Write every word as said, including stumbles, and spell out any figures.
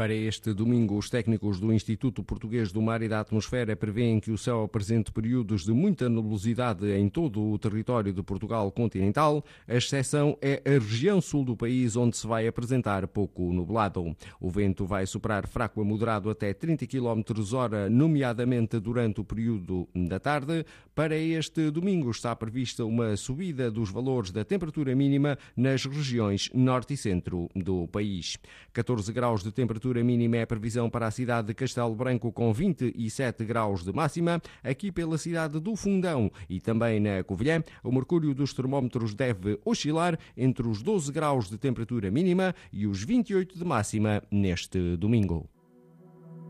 Para este domingo, os técnicos do Instituto Português do Mar e da Atmosfera prevêem que o céu apresente períodos de muita nebulosidade em todo o território de Portugal continental. A exceção é a região sul do país, onde se vai apresentar pouco nublado. O vento vai soprar fraco a moderado até trinta quilómetros hora, nomeadamente durante o período da tarde. Para este domingo está prevista uma subida dos valores da temperatura mínima nas regiões norte e centro do país. catorze graus de temperatura mínima é a previsão para a cidade de Castelo Branco, com vinte e sete graus de máxima. Aqui pela cidade do Fundão e também na Covilhã, o mercúrio dos termómetros deve oscilar entre os doze graus de temperatura mínima e os vinte e oito de máxima neste domingo.